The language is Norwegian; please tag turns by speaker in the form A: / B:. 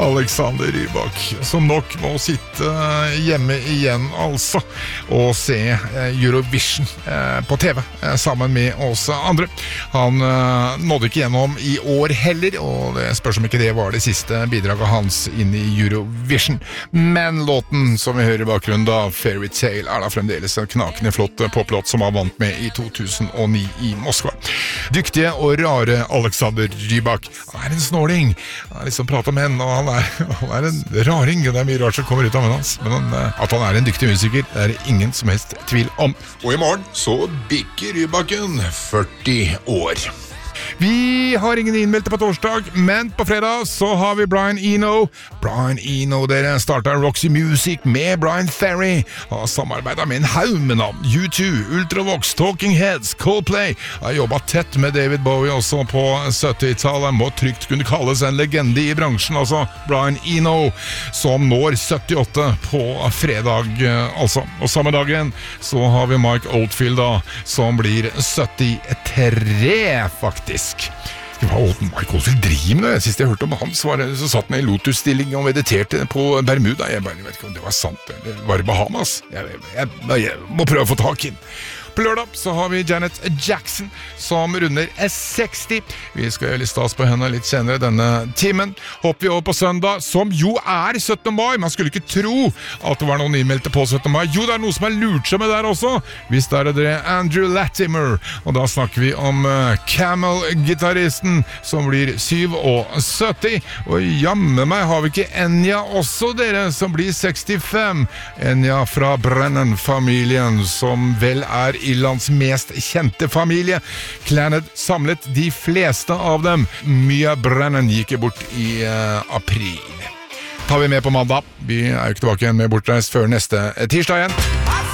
A: Alexander Rybak, som nok må sitte hjemme igjen altså, og se Eurovision på TV sammen med oss andre. Han nådde ikke gjennom i år heller, og det spørs om ikke det var det siste bidraget hans inn i Eurovision. Men låten som vi hører i bakgrunnen da, Fairy Tale, da fremdeles en knakende flott poplåt som han vant med i 2009 i Moskva. Dyktige og rare Alexander Rybak. Han en snåling. Han liksom prater med henne, og han en raring. Det mye rart som kommer ut av munnen hans. Men at han en dyktig musiker, det ingen som helst tvil om. Og i morgen så bikker Rybaken 40 år. Vi har ingen innmeldte på torsdag, men på fredag så har vi Brian Eno. Brian Eno, dere startet Roxy Music med Brian Ferry. Har samarbeidet med en haug med navn. U2, Ultravox, Talking Heads, Coldplay. Har jobbet tett med David Bowie også på 70-tallet. Må trygt kunne kalles en legende i bransjen, altså Brian Eno, som når 78 på fredag, altså. Og samme dagen så har vi Mike Oldfield da, som blir 73 faktisk. Hva Mike Oldfield driver med det? Sist jeg hørte om han, så satt han i Lotus-stilling og mediterte på Bermuda. Jeg vet ikke om det var sant, eller var det Bahamas? Jeg må prøve å få tak inn. På lørdag så har vi Janet Jackson som runder 60. Vi skal gjøre litt stas på henne litt senere denne timen. Hopper vi over på søndag, som jo 17. mai. Man skulle ikke tro at det var noen innmeldte på 17. mai. Jo, det noe som lurt seg med der også. Hvis det Andrew Latimer. Og da snakker vi om Camel-gitarristen som blir 77. Og jammen meg har vi ikke Enya også, dere, som blir 65. Enya fra Brennan-familien, som vel Irlands mest kjente familie. Clannad samlet de fleste av dem. Mia Brennan gikk bort i april. Tar vi med på mandag. Vi jo ikke tilbake igjen med bortreist før neste tirsdag igjen.